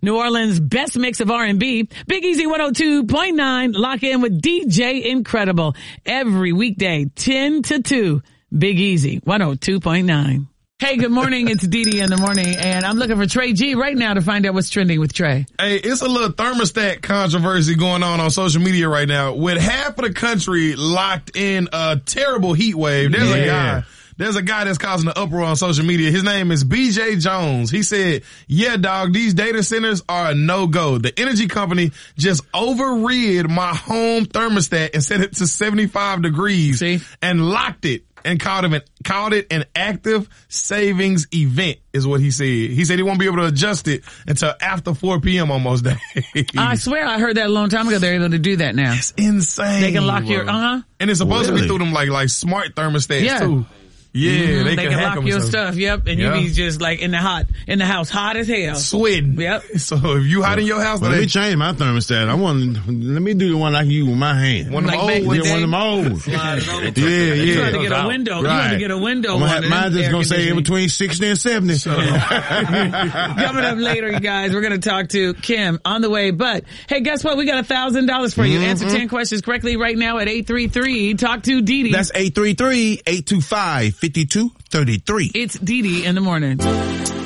New Orleans' best mix of R&B. Big Easy 102.9. Lock in with DJ Incredible. Every weekday, 10 to 2. Big Easy 102.9. Hey, good morning. It's Dee in the morning, and I'm looking for Trey G right now to find out what's trending with Trey. Hey, it's a little thermostat controversy going on social media right now. With half of the country locked in a terrible heat wave, there's a guy that's causing an uproar on social media. His name is BJ Jones. He said, yeah, dog, these data centers are a no-go. The energy company just overrid my home thermostat and set it to 75 degrees and locked it. And called it an active savings event, is what he said. He said he won't be able to adjust it until after 4 p.m. on most days. I swear I heard that a long time ago. They're able to do that now. It's insane. They can lock your, And it's supposed to be through them like smart thermostats too. Yeah, they can lock your stuff. Yep, and you be just like in the house, hot as hell, sweating. Yep. So if you hot in your house, let me change my thermostat. Let me do the one I can use with my hand. One of them old. One of them old. Yeah. You trying to get a window. Right. You want to get a window. Mine's just gonna say in between 60 and 70. So. Coming up later, you guys, we're gonna talk to Kim on the way. But hey, guess what? We got $1,000 for you. Answer 10 questions correctly right now at 833. Talk to Dee. That's 833-825-5233. It's Dee in the morning.